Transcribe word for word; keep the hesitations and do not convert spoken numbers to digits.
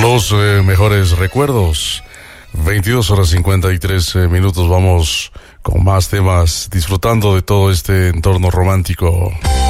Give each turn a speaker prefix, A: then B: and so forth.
A: Los eh, mejores recuerdos. veintidós horas cincuenta y tres eh, minutos. Vamos con más temas, disfrutando de todo este entorno romántico.